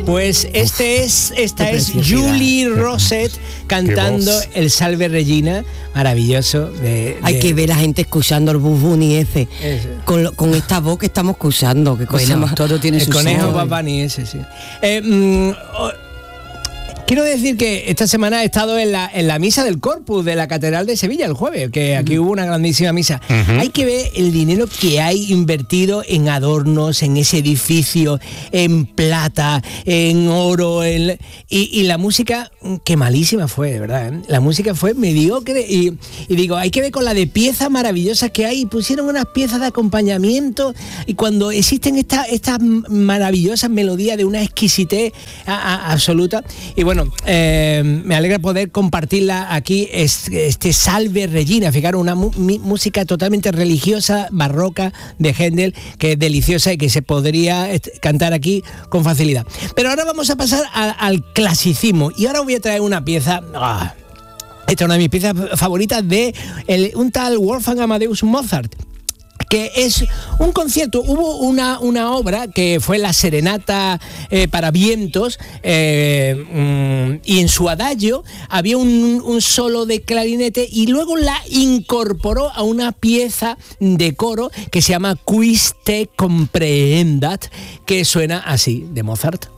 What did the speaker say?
Pues esta es Julie Rosset cantando el Salve Regina, maravilloso. Hay que ver a la gente escuchando el Bugs Bunny ese, con esta voz que estamos escuchando. Todo tiene su conejo Bugs Bunny ese, sí. Quiero decir que esta semana he estado en la misa del Corpus de la Catedral de Sevilla el jueves, que aquí hubo una grandísima misa. Hay que ver el dinero que hay invertido en adornos, en ese edificio, en plata, en oro, y la música, que malísima fue, de verdad, ¿eh? La música fue mediocre y digo, hay que ver con la de piezas maravillosas que hay. Pusieron unas piezas de acompañamiento y cuando existen estas maravillosas melodías de una exquisitez absoluta. Y bueno, me alegra poder compartirla aquí, este Salve Regina, fijaros, una música totalmente religiosa, barroca de Händel, que es deliciosa y que se podría cantar aquí con facilidad. Pero ahora vamos a pasar al clasicismo y ahora voy a traer una pieza... Esta es una de mis piezas favoritas de un tal Wolfgang Amadeus Mozart, que es un concierto. Hubo una obra que fue la Serenata para vientos, y en su adagio había un solo de clarinete y luego la incorporó a una pieza de coro que se llama Quis te comprehendat, que suena así, de Mozart.